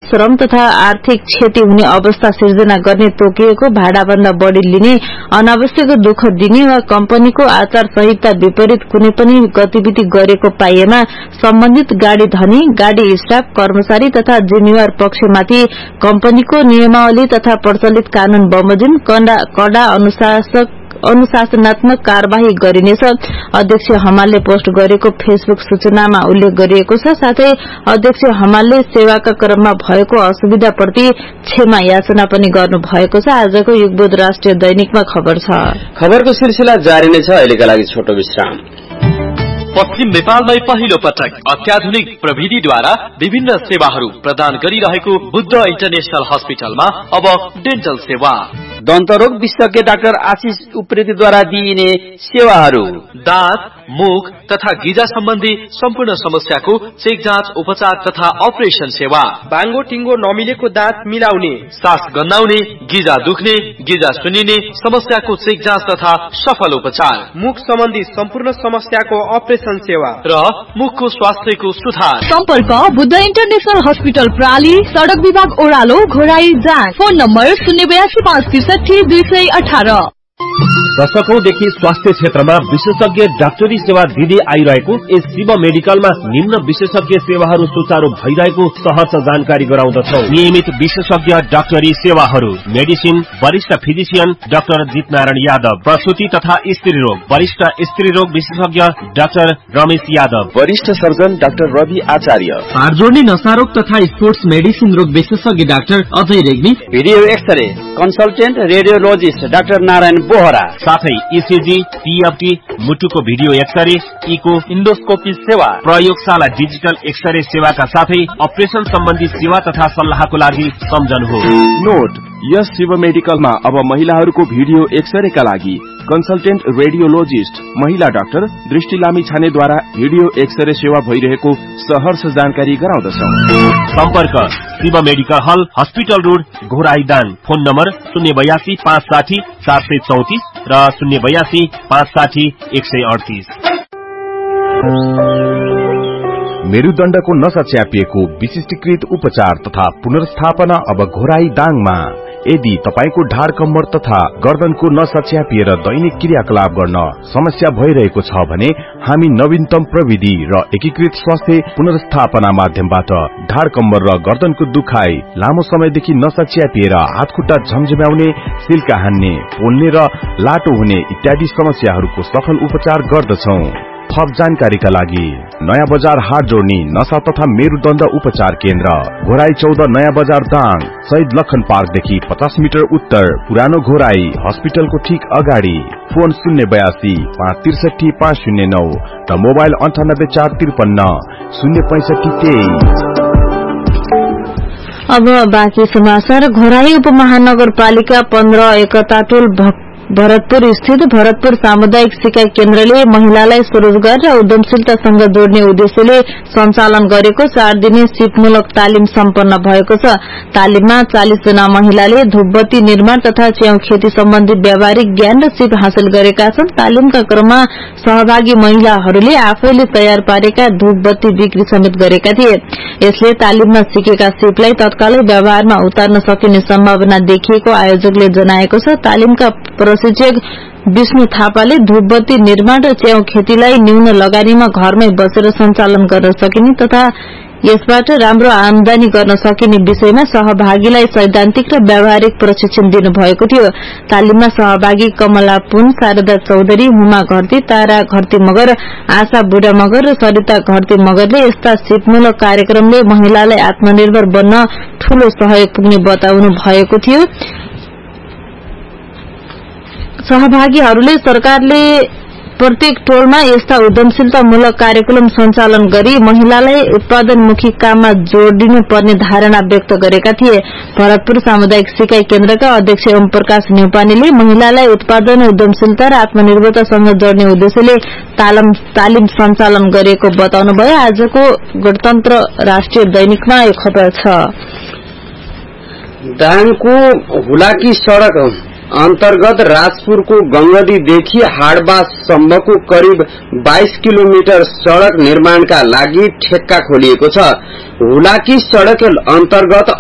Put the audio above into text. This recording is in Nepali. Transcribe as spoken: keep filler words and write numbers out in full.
श्रम तथा आर्थिक क्षति हुने अवस्था सिर्जना गर्ने तोकिएको भाडाभन्दा बढ़ी लिने अनावश्यक दुःख दिने वा कम्पनीको आचार संहिता विपरीत कुनै पनि गतिविधि गरेको पाइएमा सम्बन्धित गाड़ी धनी गाड़ी स्टाफ कर्मचारी तथा जिम्मेवार पक्षमाथि कम्पनीको नियमावली तथा प्रचलित कानून बमोजिम कड़ा अनुशासक अनुशासनात्मक कार्यवाही गरिनेछ। अध्यक्ष हमालले पोस्ट गरेको फेसबुक सूचनामा उल्लेख गरिएको छ। साथै अध्यक्ष हमालले सेवाका क्रममा भएको असुविधाप्रति क्षमा याचना पनि गर्नु भएको छ। आजको युगबोध राष्ट्रिय दैनिकमा खबर छ। खबरको सिलसिला जारी नै छ। अहिलेका लागि छोटो विश्राम। पश्चिम नेपालमै पहिलो पटक अत्याधुनिक प्रविधिद्वारा विभिन्न सेवाहरू प्रदान गरिरहेको बुद्ध इन्टरनेशनल हस्पिटलमा अब डेन्टल सेवा। दन्तरोग विशेषज्ञ डाक्टर आशिष उप्रेतीद्वारा दिइने सेवाहरू दाँत, मुख तथा गिजा सम्बन्धी सम्पूर्ण समस्याको चेक जाँच, उपचार तथा अपरेसन सेवा। बाङ्गो टिङ्गो नमिलेको दाँत मिलाउने, सास गन्नाउने, गिजा दुख्ने, गिजा सुनिने समस्याको चेक जाँच तथा सफल उपचार। मुख सम्बन्धी सम्पूर्ण समस्याको अपरेसन सेवा र मुखको स्वास्थ्यको सुधार। सम्पर्क बुद्ध इन्टरनेशनल हस्पिटल प्राली, सड़क विभाग ओह्रालो, घोराई जाँच। फोन नम्बर शून्य बयासी पाँच त्रिसठी दुई सय अठार। दशकौंदेखि स्वास्थ्य क्षेत्रमा विशेषज्ञ डाक्टरी सेवा दिँदै आइरहेको यस शिव मेडिकलमा निम्न विशेषज्ञ सेवाहरू सुचारू भइरहेको सहज जानकारी गराउँदछौ। नियमित विशेषज्ञ डाक्टरी सेवाहरू मेडिसिन, वरिष्ठ फिजिशियन डाक्टर जितनारायण यादव, प्रसूति तथा स्त्री रोग वरिष्ठ स्त्री रोग विशेषज्ञ डाक्टर रमेश यादव, वरिष्ठ सर्जन डाक्टर रवि आचार्य, हाड जोड्ने नसारोग तथा स्पोर्ट्स मेडिसिन रोग विशेषज्ञ doctor Ajay Regmi, video x-ray consultant radiologist doctor Narayan Bohra, साथै ईसीजी, पीएफटी, मुटुको भिडियो एक्सरे, इको, इन्डोस्कोपी सेवा, प्रयोगशाला डिजिटल एक्सरे सेवाका साथै अपरेसन सम्बन्धी सेवा तथा सल्लाहको लागि सम्झनुहोस्। नोट, यस शिव मेडिकलमा अब महिलाहरूको भिडियो एक्सरेका लागि कन्सल्टेन्ट रेडियोलोजिस्ट महिला डाक्टर दृष्टि लामी छानेद्वारा भिडियो एक्सरे सेवा भइरहेको सहर्ष जानकारी गराउँदछौ। सम्पर्क शिव मेडिकल हल, हस्पिटल रोड, घोराईदाङ। फोन नम्बर शून्य बयासी पाँच साठी सात सय चौतिस र शून्य बयासी पाँच साठी एक सय अडतिस। मेरुदण्डको नसा च्यापिएको विशिष्टीकृत उपचार तथा पुनर्स्थापना अब घोराई दाङमा। यदि तपाईको ढाड कम्मर तथा गर्दनको नसा च्यापिएर दैनिक क्रियाकलाप गर्न समस्या भइरहेको छ भने हामी नवीनतम प्रविधि र एकीकृत स्वास्थ्य पुनर्स्थापना माध्यमबाट ढाड कम्मर र गर्दनको दुखाइ, लामो समयदेखि नसा च्यापिएर हातखुट्टा झमझम्याउने, सिल्का हान्ने, पोल्ने र लाटो हुने इत्यादि समस्याहरूको सफल उपचार गर्दछौं। थप जानकारीका लागि नयाँ बजार हाट जोड्ने नशा तथा मेरुदण्ड उपचार केन्द्र, घोराई चौध नयाँ बजार दाङ, शहीद लखन पार्कदेखि पचास मिटर उत्तर, पुरानो घोराई हस्पिटलको ठीक अगाडि। फोन शून्य बयासी पाँच त्रिसठी पाँच शून्य नौ र मोबाइल अन्ठानब्बे चार त्रिपन्न शून्य पैंसठी तेइस। अब बाँकी समाचार। घोराई उपमहानगरपालिका पन्ध्र एकता टोल भरतपुर स्थित भरतपुर सामुदायिक सिकाइ केन्द्रले महिलालाई स्वरोजगार र उद्यमशीलतासँग जोड्ने उद्देश्यले सञ्चालन गरेको चार दिने सिपमूलक तालिम सम्पन्न भएको छ। तालिममा चालिस जना महिलाले धूपबत्ती निर्माण तथा च्याउ खेती सम्बन्धी व्यावहारिक ज्ञान र सिप हासिल गरेका छन्। तालिमका क्रममा सहभागी महिलाहरूले आफैले तयार पारेका धूपबत्ती बिक्री समेत गरेका थिए। यसले तालिममा सिकेका सिपलाई तत्कालै व्यवहारमा उतार्न सकिने सम्भावना देखिएको आयोजकले जनाएको छ। तालिमका प्रशिक्षक विष्णु थापाले धूपबत्ती निर्माण र च्याउ खेतीलाई न्यून लगानीमा घरमै बसेर सञ्चालन गर्न सकिने तथा यसबाट राम्रो आमदानी गर्न सकिने विषयमा सहभागीलाई सैद्धान्तिक र व्यावहारिक प्रशिक्षण दिनुभएको थियो। तालिममा सहभागी कमला पुन, शारदा चौधरी, हुमा घरती, तारा घरती मगर, आशा बुढा मगर र सरिता घरती मगरले यस्ता सिपमूलक कार्यक्रमले महिलालाई आत्मनिर्भर बन्न ठूलो सहयोग पुग्ने बताउनु भएको थियो। सहभागीहरूले सरकारले प्रत्येक टोलमा यस्ता उद्यमशीलतामूलक कार्यक्रम सञ्चालन गरी महिलालाई उत्पादनमुखी काममा जोडिनु पर्ने धारणा व्यक्त गरेका थिए। भरतपुर सामुदायिक सिकाइ केन्द्रका अध्यक्ष ओम प्रकाश न्यौपानेले महिलालाई उत्पादन, उद्यमशीलता र आत्मनिर्भरतासँग जोड्ने उद्देश्यले तालिम सञ्चालन गरेको बताउनुभयो। आजको गणतन्त्र राष्ट्रिय दैनिकमा यो खबर छ। दाङको हुलाकी सड़क अन्तर्गत राजपुरको गंगदीदेखि हाडबाससम्मको करिब बाइस किलोमिटर सड़क निर्माणका लागि ठेक्का खोलिएको छ। हुलाकी सड़क अन्तर्गत